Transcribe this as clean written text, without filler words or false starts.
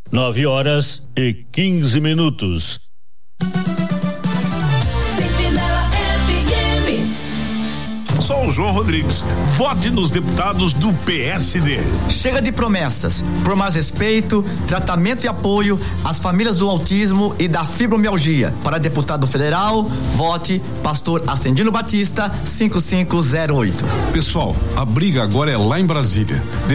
9h15. Sou o João Rodrigues. Vote nos deputados do PSD. Chega de promessas. Por mais respeito, tratamento e apoio às famílias do autismo e da fibromialgia. Para deputado federal, vote Pastor Ascendino Batista 5508. Pessoal, a briga agora é lá em Brasília.